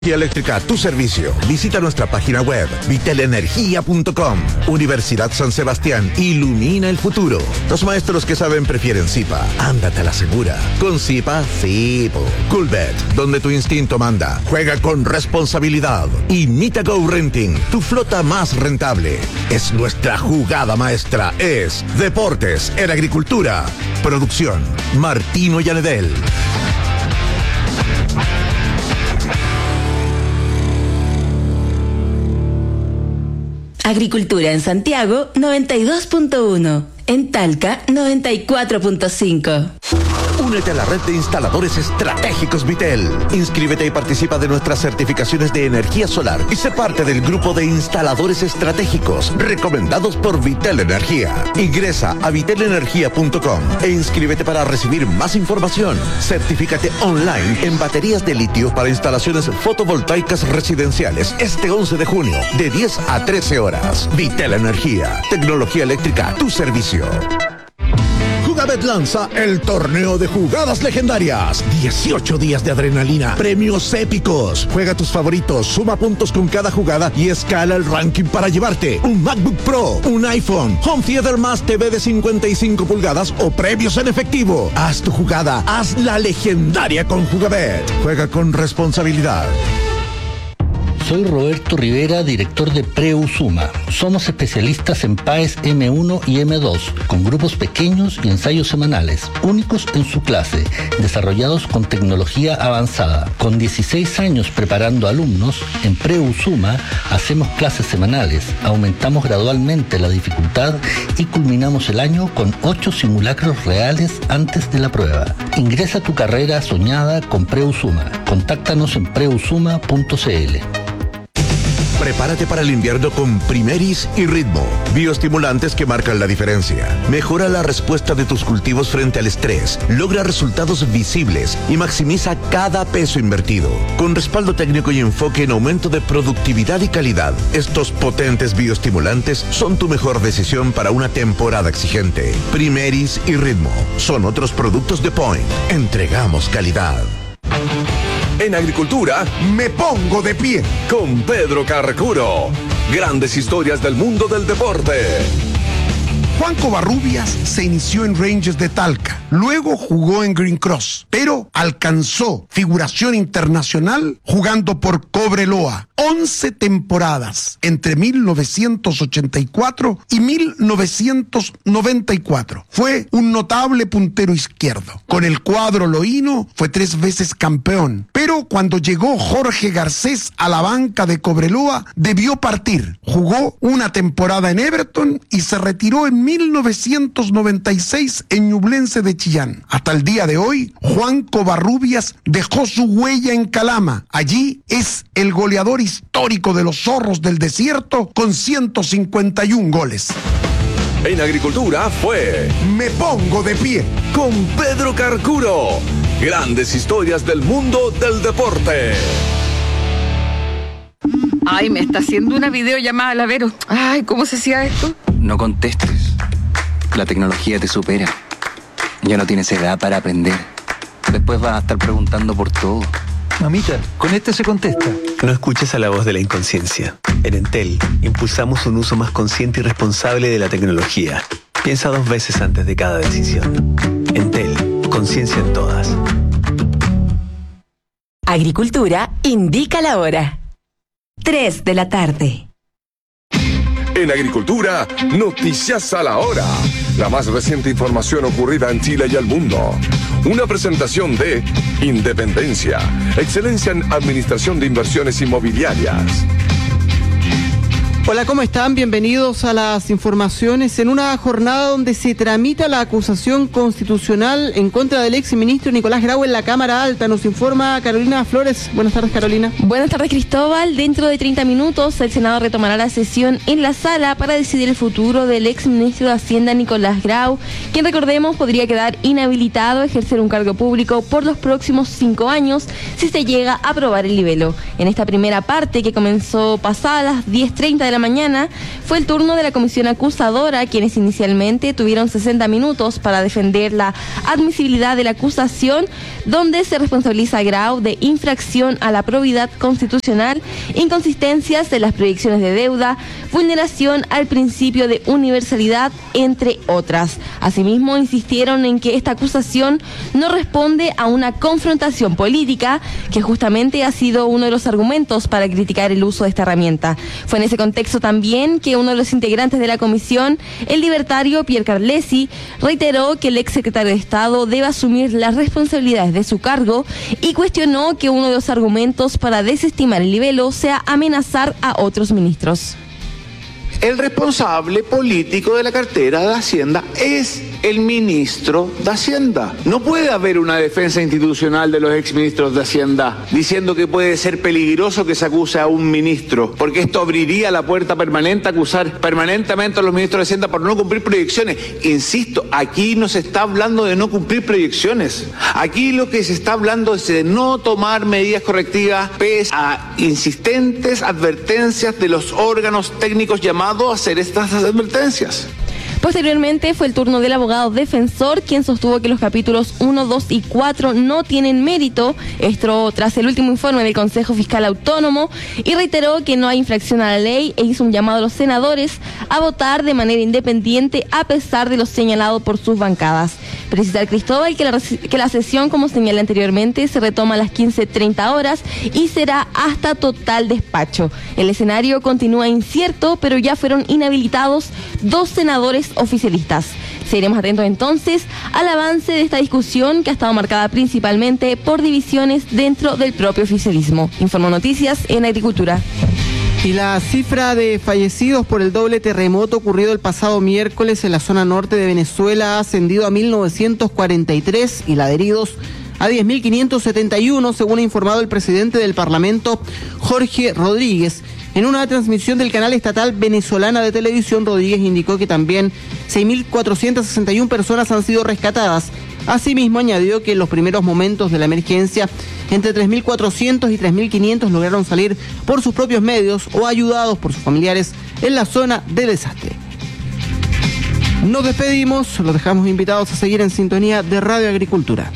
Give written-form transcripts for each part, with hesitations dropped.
Eléctrica, tu servicio. Visita nuestra página web vitelenergia.com. Universidad San Sebastián, ilumina el futuro. Los maestros que saben prefieren Zipa. Ándate a la segura. Con Zipa, sí. Coolbet, donde tu instinto manda. Juega con responsabilidad. Y Mitago Renting, tu flota más rentable. Es nuestra jugada maestra. Es Deportes en Agricultura. Producción, Martino Yanedel. Agricultura en Santiago 92.1, en Talca 94.5. Únete a la red de instaladores estratégicos Vitel. Inscríbete y participa de nuestras certificaciones de energía solar y sé parte del grupo de instaladores estratégicos recomendados por Vitel Energía. Ingresa a vitelenergia.com e inscríbete para recibir más información. Certifícate online en baterías de litio para instalaciones fotovoltaicas residenciales este 11 de junio de 10 a 13 horas. Vitel Energía, tecnología eléctrica, tu servicio. Jugabet lanza el torneo de jugadas legendarias. 18 días de adrenalina, premios épicos. Juega tus favoritos, suma puntos con cada jugada y escala el ranking para llevarte un MacBook Pro, un iPhone, Home Theater más TV de 55 pulgadas o premios en efectivo. Haz tu jugada, haz la legendaria con Jugabet. Juega con responsabilidad. Soy Roberto Rivera, director de Preusuma. Somos especialistas en PAES M1 y M2, con grupos pequeños y ensayos semanales, únicos en su clase, desarrollados con tecnología avanzada. Con 16 años preparando alumnos, en Preusuma hacemos clases semanales, aumentamos gradualmente la dificultad y culminamos el año con 8 simulacros reales antes de la prueba. Ingresa tu carrera soñada con Preusuma. Contáctanos en preusuma.cl. Prepárate para el invierno con Primeris y Ritmo, bioestimulantes que marcan la diferencia. Mejora la respuesta de tus cultivos frente al estrés, logra resultados visibles y maximiza cada peso invertido. Con respaldo técnico y enfoque en aumento de productividad y calidad, estos potentes bioestimulantes son tu mejor decisión para una temporada exigente. Primeris y Ritmo son otros productos de Point. Entregamos calidad. En Agricultura, me pongo de pie con Pedro Carcuro. Grandes historias del mundo del deporte. Juan Covarrubias se inició en Rangers de Talca, luego jugó en Green Cross, pero alcanzó figuración internacional jugando por Cobreloa. 11 temporadas entre 1984 y 1994. Fue un notable puntero izquierdo. Con el cuadro loíno fue 3 veces campeón, pero cuando llegó Jorge Garcés a la banca de Cobreloa debió partir. Jugó una temporada en Everton y se retiró en 1996 en Ñublense de Chillán. Hasta el día de hoy, Juan Covarrubias dejó su huella en Calama. Allí es el goleador histórico de los Zorros del Desierto con 151 goles. En Agricultura fue Me Pongo de Pie con Pedro Carcuro. Grandes historias del mundo del deporte. Ay, me está haciendo una videollamada, la Vero. Ay, ¿cómo se hacía esto? No contestes. La tecnología te supera. Ya no tienes edad para aprender. Después vas a estar preguntando por todo. Mamita, con este se contesta. No escuches a la voz de la inconsciencia. En Entel, impulsamos un uso más consciente y responsable de la tecnología. Piensa 2 veces antes de cada decisión. Entel, conciencia en todas. Agricultura indica la hora. 3 de la tarde. En Agricultura, noticias a la hora. La más reciente información ocurrida en Chile y el mundo. Una presentación de Independencia, excelencia en administración de inversiones inmobiliarias. Hola, ¿cómo están? Bienvenidos a las informaciones. En una jornada donde se tramita la acusación constitucional en contra del exministro Nicolás Grau en la Cámara Alta, nos informa Carolina Flores. Buenas tardes, Carolina. Buenas tardes, Cristóbal. Dentro de 30 minutos, el Senado retomará la sesión en la sala para decidir el futuro del exministro de Hacienda Nicolás Grau, quien, recordemos, podría quedar inhabilitado a ejercer un cargo público por los próximos 5 años si se llega a aprobar el libelo. En esta primera parte, que comenzó pasadas las 10:30 de la mañana fue el turno de la comisión acusadora, quienes inicialmente tuvieron 60 minutos para defender la admisibilidad de la acusación, donde se responsabiliza a Grau de infracción a la probidad constitucional, inconsistencias de las proyecciones de deuda, vulneración al principio de universalidad, entre otras. Asimismo, insistieron en que esta acusación no responde a una confrontación política, que justamente ha sido uno de los argumentos para criticar el uso de esta herramienta. Fue en ese contexto también que uno de los integrantes de la comisión, el libertario Pierre Carlesi, reiteró que el exsecretario de Estado debe asumir las responsabilidades de su cargo y cuestionó que uno de los argumentos para desestimar el libelo sea amenazar a otros ministros. El responsable político de la cartera de Hacienda es el ministro de Hacienda. No puede haber una defensa institucional de los exministros de Hacienda diciendo que puede ser peligroso que se acuse a un ministro, porque esto abriría la puerta permanente a acusar permanentemente a los ministros de Hacienda por no cumplir proyecciones. Insisto, aquí no se está hablando de no cumplir proyecciones. Aquí lo que se está hablando es de no tomar medidas correctivas pese a insistentes advertencias de los órganos técnicos llamados a hacer estas advertencias. Posteriormente fue el turno del abogado defensor, quien sostuvo que los capítulos 1, 2 y 4 no tienen mérito, esto tras el último informe del Consejo Fiscal Autónomo, y reiteró que no hay infracción a la ley e hizo un llamado a los senadores a votar de manera independiente a pesar de lo señalado por sus bancadas. Precisar Cristóbal que la sesión, como señalé anteriormente, se retoma a las 15:30 horas y será hasta total despacho. El escenario continúa incierto, pero ya fueron inhabilitados 2 senadores oficialistas. Seguiremos atentos entonces al avance de esta discusión, que ha estado marcada principalmente por divisiones dentro del propio oficialismo. Informó Noticias en Agricultura. Y la cifra de fallecidos por el doble terremoto ocurrido el pasado miércoles en la zona norte de Venezuela ha ascendido a 1.943 y la de heridos a 10.571, según ha informado el presidente del Parlamento, Jorge Rodríguez. En una transmisión del canal estatal venezolana de televisión, Rodríguez indicó que también 6.461 personas han sido rescatadas. Asimismo, añadió que en los primeros momentos de la emergencia, entre 3.400 y 3.500 lograron salir por sus propios medios o ayudados por sus familiares en la zona de desastre. Nos despedimos, los dejamos invitados a seguir en sintonía de Radio Agricultura.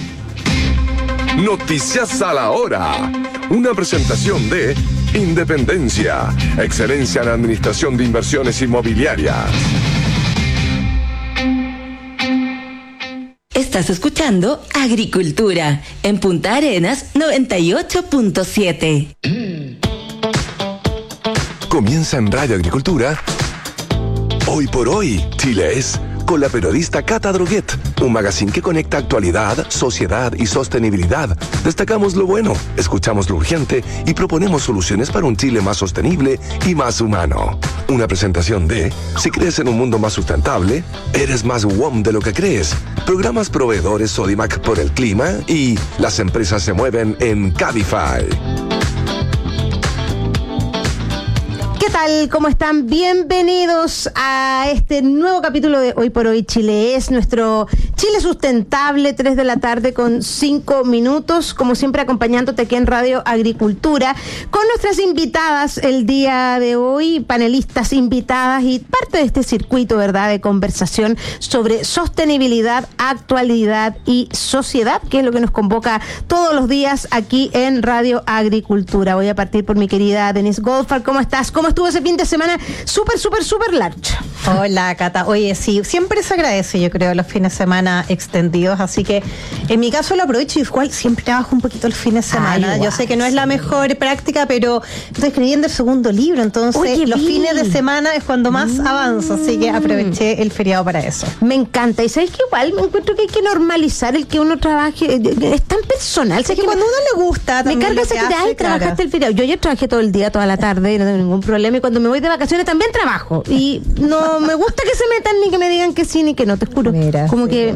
Noticias a la hora. Una presentación de Independencia, excelencia en administración de inversiones inmobiliarias. Estás escuchando Agricultura en Punta Arenas 98.7. Comienza en Radio Agricultura. Hoy por hoy, Chile es, con la periodista Cata Droguet, un magazine que conecta actualidad, sociedad y sostenibilidad. Destacamos lo bueno, escuchamos lo urgente y proponemos soluciones para un Chile más sostenible y más humano. Una presentación de, si crees en un mundo más sustentable, eres más WOM de lo que crees. Programas proveedores Sodimac por el clima y las empresas se mueven en Cabify. ¿Qué tal? ¿Cómo están? Bienvenidos a este nuevo capítulo de Hoy por Hoy Chile es, nuestro Chile Sustentable, 3 de la tarde con 5 minutos, como siempre acompañándote aquí en Radio Agricultura, con nuestras invitadas el día de hoy, panelistas invitadas y parte de este circuito, ¿verdad?, de conversación sobre sostenibilidad, actualidad y sociedad, que es lo que nos convoca todos los días aquí en Radio Agricultura. Voy a partir por mi querida Denise Goldfarb. ¿Cómo estás? ¿Cómo estuvo ese fin de semana? Súper large. Hola, Cata. Oye, sí, siempre se agradece, yo creo, los fines de semana extendidos, así que en mi caso lo aprovecho y igual siempre trabajo un poquito el fin de semana. Yo sé que no es la mejor práctica, pero estoy escribiendo el segundo libro, entonces los fines de semana es cuando más avanzo, así que aproveché el feriado para eso. Me encanta. Y sabes que igual me encuentro que hay que normalizar el que uno trabaje, es tan personal. Es que cuando a uno le gusta, me carga ese que te trabajaste el feriado. Yo ayer trabajé todo el día, toda la tarde, no tengo ningún problema, y cuando me voy de vacaciones también trabajo, y no me gusta que se metan ni que me digan que sí ni que no, te juro. Mira, como que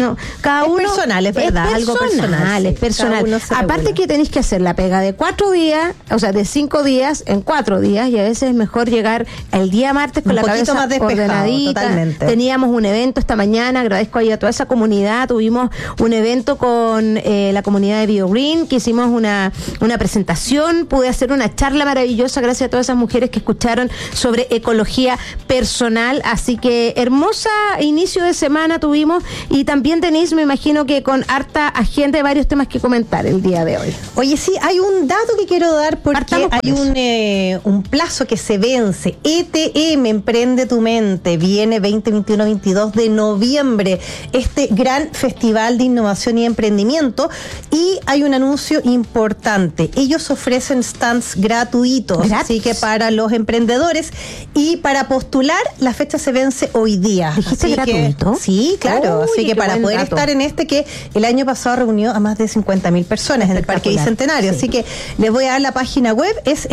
No, cada uno personal, es verdad, algo personal. Es personal. Aparte que tenéis que hacer la pega de 4 días, o sea, de 5 días en 4 días, y a veces es mejor llegar el día martes con la cabeza más ordenadita. Totalmente. Teníamos un evento esta mañana, agradezco ahí a toda esa comunidad, tuvimos un evento con la comunidad de BioGreen, que hicimos una presentación, pude hacer una charla maravillosa gracias a todas esas mujeres que escucharon sobre ecología personal, así que hermosa inicio de semana tuvimos, y también tenéis, me imagino que con harta agenda de varios temas que comentar el día de hoy. Oye, sí, hay un dato que quiero dar porque hay un plazo que se vence. ETM, Emprende tu Mente, viene 20-21-22 de noviembre, este gran festival de innovación y emprendimiento, y hay un anuncio importante. Ellos ofrecen stands gratuitos, así que para los emprendedores, y para postular la fecha se vence hoy día. ¿Dijiste gratuito? Sí, claro. Así que para poder estar en que el año pasado reunió a más de 50.000 personas en el Parque Bicentenario. Sí. Así que les voy a dar la página web, es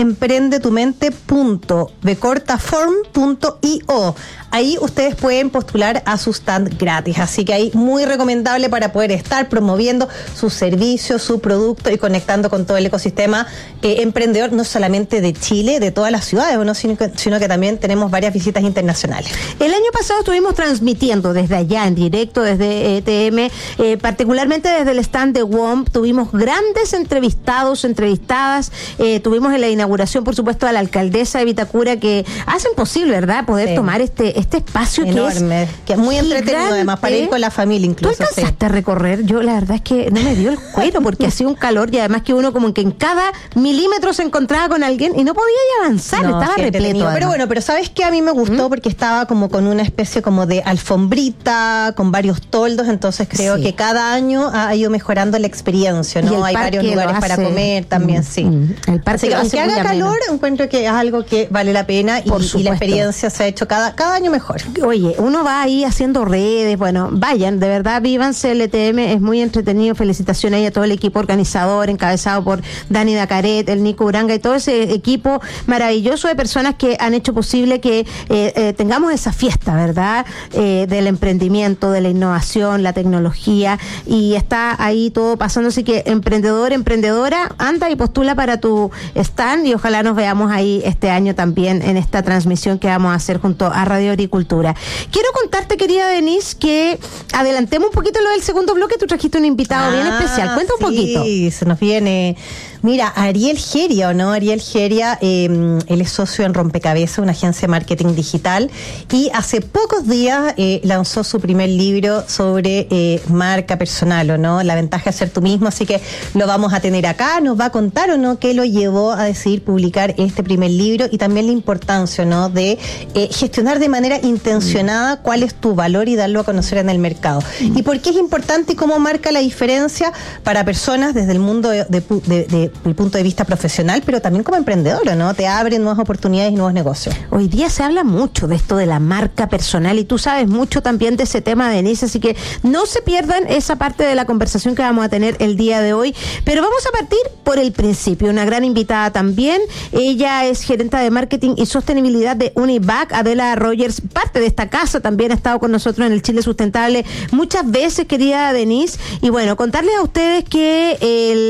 emprendetumente.becortaform.io. Ahí ustedes pueden postular a su stand gratis. Así que ahí muy recomendable para poder estar promoviendo sus servicios, su producto y conectando con todo el ecosistema emprendedor, no solamente de Chile, de todas las ciudades, ¿no? sino que también tenemos varias visitas internacionales. El año pasado estuvimos transmitiendo desde allá en directo, desde ETM, particularmente desde el stand de WOMP. Tuvimos grandes entrevistadas, tuvimos en la inauguración, por supuesto, a la alcaldesa de Vitacura, que hacen posible, ¿verdad?, poder tomar este espacio enorme, que es muy entretenido, además, para ir con la familia incluso. ¿Tú alcanzaste a recorrer? Yo la verdad es que no me dio el cuero porque hacía un calor, y además que uno como que en cada milímetro se encontraba con alguien y no podía ya avanzar, estaba repleto. Pero ¿sabes qué? A mí me gustó porque estaba como con una especie como de alfombrita, con varios toldos, entonces creo que cada año ha ido mejorando la experiencia, ¿no? Hay varios lugares para comer también, El parque, así que aunque haga calor, encuentro que es algo que vale la pena, y la experiencia se ha hecho cada año mejor. Oye, uno va ahí haciendo redes, bueno, vayan, de verdad, vívanse el ETM, es muy entretenido. Felicitaciones a todo el equipo organizador, encabezado por Dani Dacaret, el Nico Uranga y todo ese equipo maravilloso de personas que han hecho posible que tengamos esa fiesta, ¿verdad?, del emprendimiento, de la innovación, la tecnología, y está ahí todo pasando. Así que emprendedor, emprendedora, anda y postula para tu stand, y ojalá nos veamos ahí este año también en esta transmisión que vamos a hacer junto a Radio Agricultura. Quiero contarte, querida Denise, que adelantemos un poquito lo del segundo bloque. Tú trajiste un invitado bien especial. Cuenta un poquito. Sí, se nos viene... Mira, Ariel Geria, ¿o no? Ariel Geria, él es socio en Rompecabezas, una agencia de marketing digital, y hace pocos días lanzó su primer libro sobre marca personal, ¿o no? La ventaja de ser tú mismo, así que lo vamos a tener acá, nos va a contar, ¿o no?, qué lo llevó a decidir publicar este primer libro, y también la importancia, ¿no?, de gestionar de manera intencionada cuál es tu valor y darlo a conocer en el mercado. Y por qué es importante y cómo marca la diferencia para personas desde el mundo desde el punto de vista profesional, pero también como emprendedora, ¿no? Te abre nuevas oportunidades y nuevos negocios. Hoy día se habla mucho de esto de la marca personal, y tú sabes mucho también de ese tema, Denise, así que no se pierdan esa parte de la conversación que vamos a tener el día de hoy. Pero vamos a partir por el principio. Una gran invitada también. Ella es gerente de marketing y sostenibilidad de Univac, Adela Rogers, parte de esta casa, también ha estado con nosotros en el Chile Sustentable muchas veces, querida Denise. Y bueno, contarles a ustedes que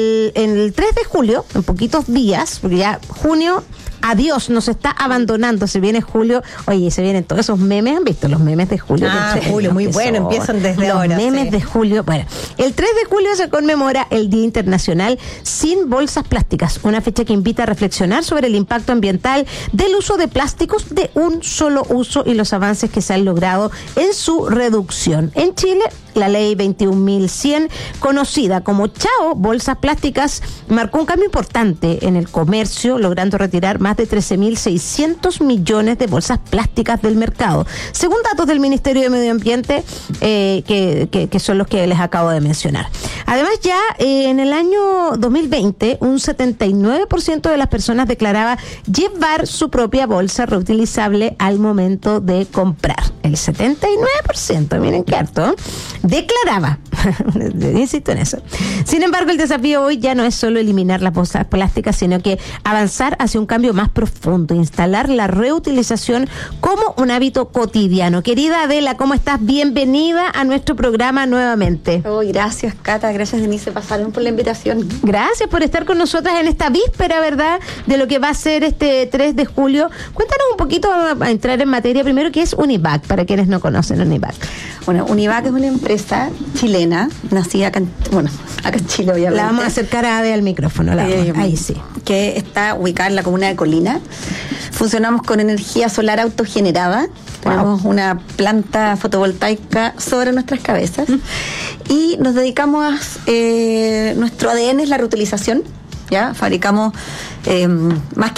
el 3 de julio, en poquitos días, porque ya junio, adiós, nos está abandonando, se viene julio. Oye, se vienen todos esos memes, ¿han visto los memes de julio? Julio, muy bueno, empiezan desde ahora. Los memes de julio. Bueno, el 3 de julio se conmemora el Día Internacional Sin Bolsas Plásticas, una fecha que invita a reflexionar sobre el impacto ambiental del uso de plásticos de un solo uso y los avances que se han logrado en su reducción. En Chile, la ley 21.100, conocida como Chao Bolsas Plásticas, marcó un cambio importante en el comercio, logrando retirar más de 13.600 millones de bolsas plásticas del mercado, según datos del Ministerio de Medio Ambiente, que son los que les acabo de mencionar. Además, ya en el año 2020, un 79% de las personas declaraba llevar su propia bolsa reutilizable al momento de comprar. El 79%, miren qué harto, declaraba. Insisto en eso. Sin embargo, el desafío hoy ya no es solo eliminar las bolsas plásticas, sino que avanzar hacia un cambio más profundo, instalar la reutilización como un hábito cotidiano. Querida Adela, ¿cómo estás? Bienvenida a nuestro programa nuevamente. Oh, gracias, Cata, gracias, Denise, pasaron por la invitación. Gracias por estar con nosotras en esta víspera, ¿verdad?, de lo que va a ser este 3 de julio. Cuéntanos un poquito, a entrar en materia primero, ¿qué es Univac, para quienes no conocen Univac? Bueno, Univac es una empresa chilena, nacida acá en Chile, obviamente. La vamos a acercar a Ade al micrófono, ahí sí. Que está ubicada en la comuna de Colina. Funcionamos con energía solar autogenerada. Tenemos una planta fotovoltaica sobre nuestras cabezas. Y nos dedicamos a... nuestro ADN es la reutilización. ¿Ya? Fabricamos más